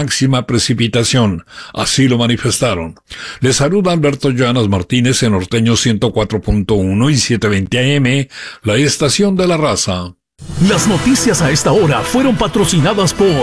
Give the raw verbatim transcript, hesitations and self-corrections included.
máxima precipitación. Así lo manifestaron. Les saluda Alberto Llanas Martínez en Norteño ciento cuatro punto uno y setecientos veinte A M, la estación de la raza. Las noticias a esta hora fueron patrocinadas por